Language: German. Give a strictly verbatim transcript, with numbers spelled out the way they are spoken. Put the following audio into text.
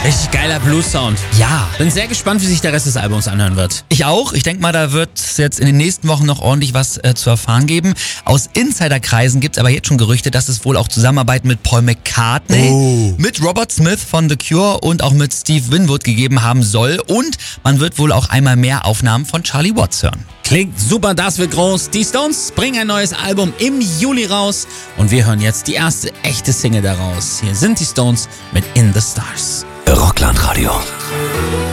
Richtig geiler Blues-Sound. Ja. Bin sehr gespannt, wie sich der Rest des Albums anhören wird. Ich auch. Ich denke mal, da wird es jetzt in den nächsten Wochen noch ordentlich was äh, zu erfahren geben. Aus Insiderkreisen gibt es aber jetzt schon Gerüchte, dass es wohl auch Zusammenarbeiten mit Paul McCartney, Oh. mit Robert Smith von The Cure und auch mit Steve Winwood gegeben haben soll. Und man wird wohl auch einmal mehr Aufnahmen von Charlie Watts hören. Klingt super, das wird groß. Die Stones bringen ein neues Album im Juli raus und wir hören jetzt die erste echte Single daraus. Hier sind die Stones mit In the Stars. Rockland Radio.